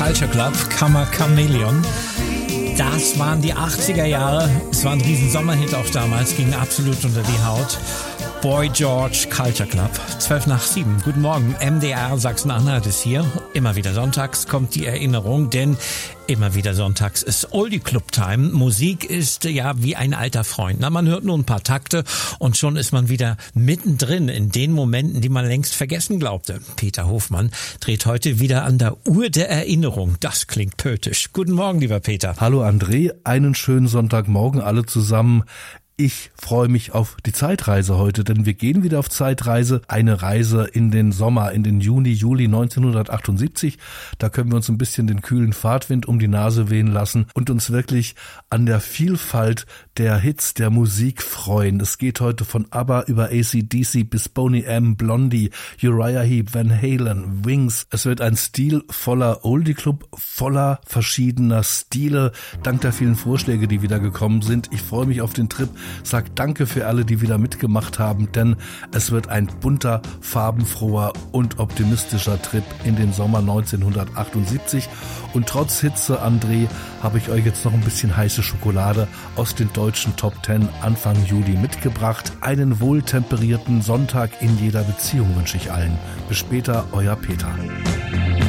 Culture Club, Chameleon. Das waren die 80er Jahre. Es war ein riesen Sommerhit auch damals, ging absolut unter die Haut. Boy George, Culture Club, 7:12. Guten Morgen, MDR Sachsen-Anhalt ist hier. Immer wieder sonntags kommt die Erinnerung, denn immer wieder sonntags ist Oldie Club Time. Musik ist ja wie ein alter Freund. Na, man hört nur ein paar Takte und schon ist man wieder mittendrin in den Momenten, die man längst vergessen glaubte. Peter Hofmann dreht heute wieder an der Uhr der Erinnerung. Das klingt poetisch. Guten Morgen, lieber Peter. Hallo André, einen schönen Sonntagmorgen alle zusammen. Ich freue mich auf die Zeitreise heute, denn wir gehen wieder auf Zeitreise. Eine Reise in den Sommer, in den Juli 1978. Da können wir uns ein bisschen den kühlen Fahrtwind um die Nase wehen lassen und uns wirklich an der Vielfalt der Hits, der Musik freuen. Es geht heute von ABBA über AC/DC bis Boney M, Blondie, Uriah Heep, Van Halen, Wings. Es wird ein stilvoller Oldie-Club, voller verschiedener Stile, dank der vielen Vorschläge, die wieder gekommen sind. Ich freue mich auf den Trip. Sag danke für alle, die wieder mitgemacht haben, denn es wird ein bunter, farbenfroher und optimistischer Trip in den Sommer 1978. Und trotz Hitze, André, habe ich euch jetzt noch ein bisschen heiße Schokolade aus den deutschen Top 10 Anfang Juli mitgebracht. Einen wohltemperierten Sonntag in jeder Beziehung wünsche ich allen. Bis später, euer Peter.